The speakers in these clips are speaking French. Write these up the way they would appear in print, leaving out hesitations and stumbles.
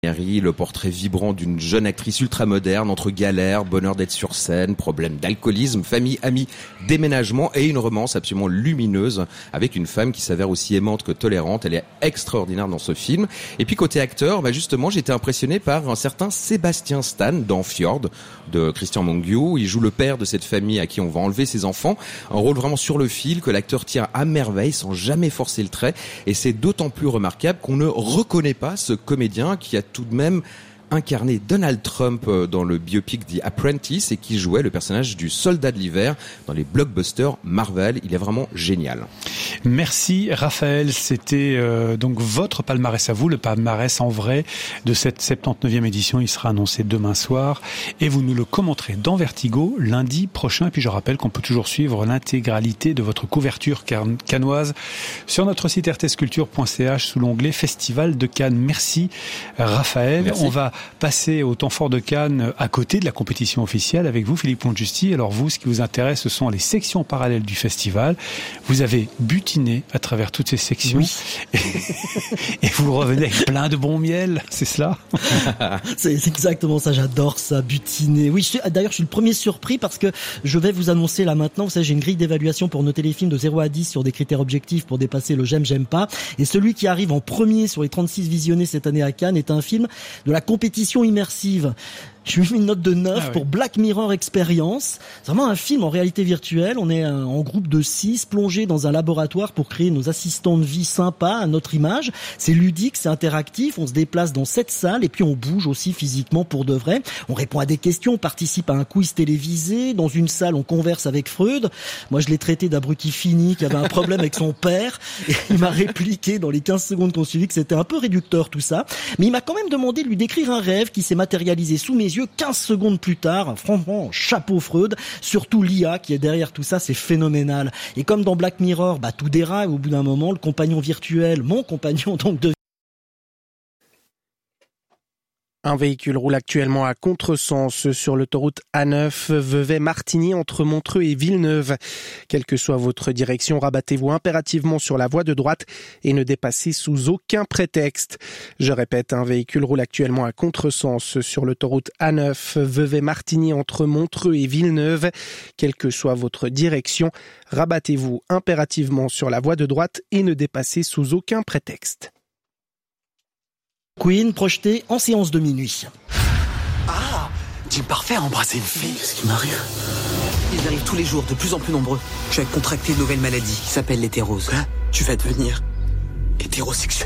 Le portrait vibrant d'une jeune actrice ultramoderne entre galères, bonheur d'être sur scène, problèmes d'alcoolisme, famille, amis, déménagement et une romance absolument lumineuse avec une femme qui s'avère aussi aimante que tolérante. Elle est extraordinaire dans ce film. Et puis côté acteur, justement, j'ai été impressionné par un certain Sébastien Stan dans Fjord de Christian Mungiu. Il joue le père de cette famille à qui on va enlever ses enfants. Un rôle vraiment sur le fil que l'acteur tient à merveille sans jamais forcer le trait. Et c'est d'autant plus remarquable qu'on ne reconnaît pas ce comédien qui a tout de même incarné Donald Trump dans le biopic The Apprentice et qui jouait le personnage du soldat de l'hiver dans les blockbusters Marvel. Il est vraiment génial. Merci Raphaël, c'était donc votre palmarès à vous, le palmarès en vrai de cette 79e édition. Il sera annoncé demain soir et vous nous le commenterez dans Vertigo lundi prochain. Et puis je rappelle qu'on peut toujours suivre l'intégralité de votre couverture cannoise sur notre site rtsculture.ch sous l'onglet Festival de Cannes. Merci Raphaël. Merci. On va passer au temps fort de Cannes à côté de la compétition officielle avec vous Philippe Pontjusti. Alors vous, ce qui vous intéresse, ce sont les sections parallèles du festival. Vous avez butiné à travers toutes ces sections. Oui. Et vous revenez avec plein de bon miel, c'est cela? C'est exactement ça, j'adore ça, butiner. Oui, d'ailleurs je suis le premier surpris parce que je vais vous annoncer là maintenant, vous savez, j'ai une grille d'évaluation pour noter les films de 0 à 10 sur des critères objectifs pour dépasser le j'aime pas. Et celui qui arrive en premier sur les 36 visionnés cette année à Cannes est un film de la compétition immersive. Je lui ai mis une note de 9 pour Black Mirror Experience. C'est vraiment un film en réalité virtuelle. On est en groupe de 6 plongés dans un laboratoire pour créer nos assistants de vie sympas à notre image. C'est ludique, c'est interactif. On se déplace dans 7 salles et puis on bouge aussi physiquement pour de vrai. On répond à des questions, on participe à un quiz télévisé. Dans une salle, on converse avec Freud. Moi, je l'ai traité d'abruti fini qui avait un problème avec son père. Et il m'a répliqué dans les 15 secondes qu'on suivit que c'était un peu réducteur tout ça. Mais il m'a quand même demandé de lui décrire un rêve qui s'est matérialisé sous mes yeux 15 secondes plus tard. Franchement, chapeau Freud. Surtout l'IA qui est derrière tout ça, c'est phénoménal. Et comme dans Black Mirror, tout déraille au bout d'un moment. Le compagnon virtuel, mon compagnon donc de Un véhicule roule actuellement à contresens sur l'autoroute A9 Vevey-Martigny entre Montreux et Villeneuve. Quelle que soit votre direction, rabattez-vous impérativement sur la voie de droite et ne dépassez sous aucun prétexte. Je répète, un véhicule roule actuellement à contresens sur l'autoroute A9 Vevey-Martigny entre Montreux et Villeneuve. Quelle que soit votre direction, rabattez-vous impérativement sur la voie de droite et ne dépassez sous aucun prétexte. Queen projeté en séance de minuit. Ah, Jim Parfait a embrassé une fille. Qu'est-ce qui m'arrive? Ils arrivent tous les jours, de plus en plus nombreux. Tu as contracté une nouvelle maladie qui s'appelle l'hétérose. Quoi? Tu vas devenir hétérosexuel.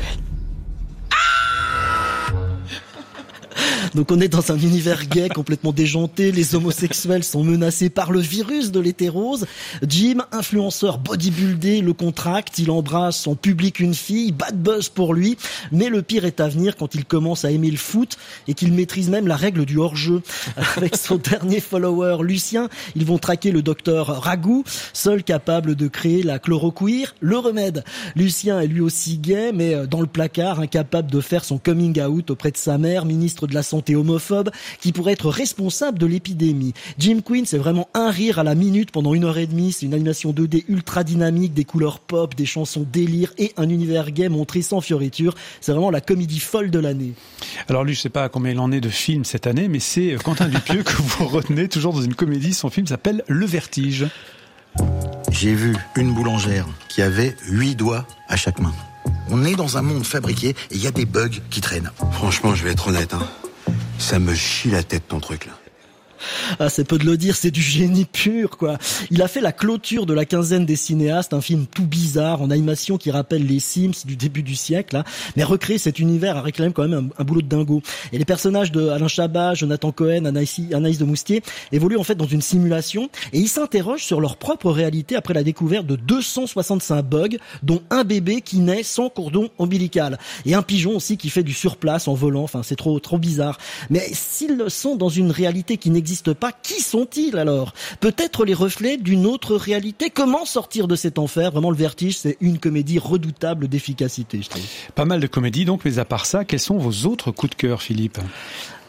Donc on est dans un univers gay complètement déjanté, les homosexuels sont menacés par le virus de l'hétérose. Jim, influenceur bodybuildé, le contracte, il embrasse en public une fille, bad buzz pour lui, mais le pire est à venir quand il commence à aimer le foot et qu'il maîtrise même la règle du hors-jeu. Avec son dernier follower, Lucien, ils vont traquer le docteur Ragout, seul capable de créer la chloroquine, le remède. Lucien est lui aussi gay, mais dans le placard, incapable de faire son coming out auprès de sa mère, ministre de la Santé homophobe, qui pourrait être responsable de l'épidémie. Jim Queen, c'est vraiment un rire à la minute pendant 1h30. C'est une animation 2D ultra dynamique, des couleurs pop, des chansons délire et un univers gay montré sans fioriture. C'est vraiment la comédie folle de l'année. Alors lui, je sais pas combien il en est de films cette année, mais c'est Quentin Dupieux que vous retenez toujours dans une comédie. Son film s'appelle Le Vertige. J'ai vu une boulangère qui avait 8 doigts à chaque main. On est dans un monde fabriqué et il y a des bugs qui traînent. Franchement, je vais être honnête, ça me chie la tête ton truc là. Ah, c'est peu de le dire, c'est du génie pur, quoi. Il a fait la clôture de la quinzaine des cinéastes, un film tout bizarre, en animation qui rappelle les Sims du début du siècle, là. Mais recréer cet univers a réclamé quand même un boulot de dingo. Et les personnages de Alain Chabat, Jonathan Cohen, Anaïs de Moustier évoluent en fait dans une simulation et ils s'interrogent sur leur propre réalité après la découverte de 265 bugs, dont un bébé qui naît sans cordon ombilical. Et un pigeon aussi qui fait du surplace en volant, enfin c'est trop bizarre. Mais s'ils sont dans une réalité qui n'existe pas, qui sont-ils alors? Peut-être les reflets d'une autre réalité? Comment sortir de cet enfer? Vraiment, Le Vertige, c'est une comédie redoutable d'efficacité, je trouve. Pas mal de comédies donc, mais à part ça, quels sont vos autres coups de cœur, Philippe?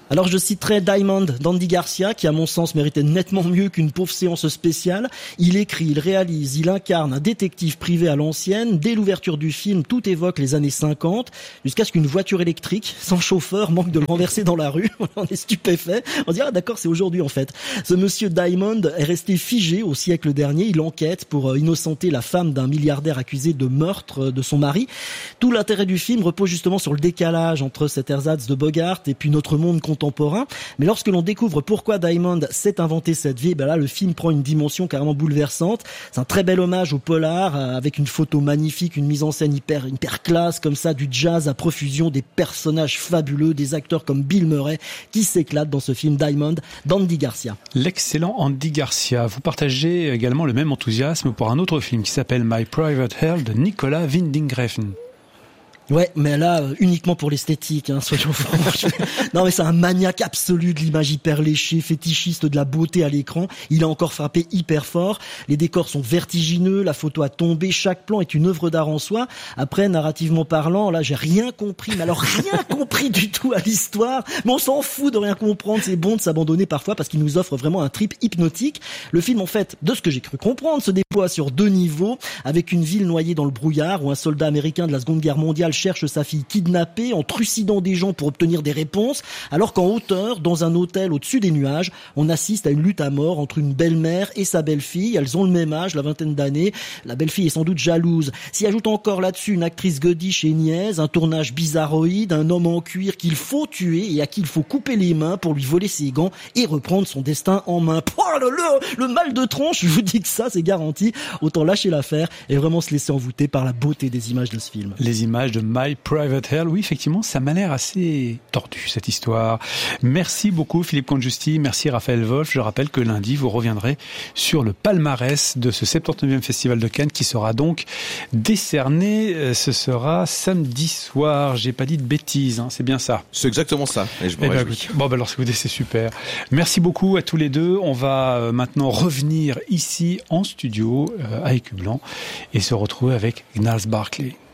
Alors je citerai Diamond d'Andy Garcia, qui à mon sens méritait nettement mieux qu'une pauvre séance spéciale. Il écrit, il réalise, il incarne un détective privé à l'ancienne. Dès l'ouverture du film, tout évoque les années 50, jusqu'à ce qu'une voiture électrique, sans chauffeur, manque de le renverser dans la rue. On est stupéfait. On se dit, ah d'accord, c'est aujourd'hui en fait. Ce monsieur Diamond est resté figé au siècle dernier. Il enquête pour innocenter la femme d'un milliardaire accusé de meurtre de son mari. Tout l'intérêt du film repose justement sur le décalage entre cet ersatz de Bogart et puis notre monde contemporain. Mais lorsque l'on découvre pourquoi Diamond s'est inventé cette vie, ben là, le film prend une dimension carrément bouleversante. C'est un très bel hommage au polar, avec une photo magnifique, une mise en scène hyper classe, comme ça, du jazz à profusion, des personnages fabuleux, des acteurs comme Bill Murray, qui s'éclatent dans ce film Diamond d'Andy Garcia. L'excellent Andy Garcia. Vous partagez également le même enthousiasme pour un autre film qui s'appelle My Private Hell de Nicolas Winding Refn. Ouais, mais là, uniquement pour l'esthétique, soyons francs. Non, mais c'est un maniaque absolu de l'image hyper léchée, fétichiste de la beauté à l'écran. Il a encore frappé hyper fort. Les décors sont vertigineux, la photo a tombé, chaque plan est une œuvre d'art en soi. Après, narrativement parlant, là, j'ai rien compris, mais alors rien compris du tout à l'histoire. Mais on s'en fout de rien comprendre, c'est bon de s'abandonner parfois parce qu'il nous offre vraiment un trip hypnotique. Le film, en fait, de ce que j'ai cru comprendre, se déploie sur 2 niveaux, avec une ville noyée dans le brouillard où un soldat américain de la Seconde Guerre mondiale cherche sa fille kidnappée en trucidant des gens pour obtenir des réponses, alors qu'en hauteur, dans un hôtel au-dessus des nuages, on assiste à une lutte à mort entre une belle-mère et sa belle-fille. Elles ont le même âge, la vingtaine d'années. La belle-fille est sans doute jalouse. S'y ajoute encore là-dessus une actrice godiche et niaise, un tournage bizarroïde, un homme en cuir qu'il faut tuer et à qui il faut couper les mains pour lui voler ses gants et reprendre son destin en main. Le mal de tronche, je vous dis que ça, c'est garanti. Autant lâcher l'affaire et vraiment se laisser envoûter par la beauté des images de ce film. Les images de My Private Hell, oui, effectivement, ça m'a l'air assez tordu, cette histoire. Merci beaucoup, Philippe Congiusti. Merci, Raphaël Wolf. Je rappelle que lundi, vous reviendrez sur le palmarès de ce 79e Festival de Cannes qui sera donc décerné. Ce sera samedi soir. J'ai pas dit de bêtises, c'est bien ça. C'est exactement ça. Et je me réjouis. Bon, alors, c'est super. Merci beaucoup à tous les deux. On va maintenant revenir ici en studio à Écublanc et se retrouver avec Gnarls Barkley.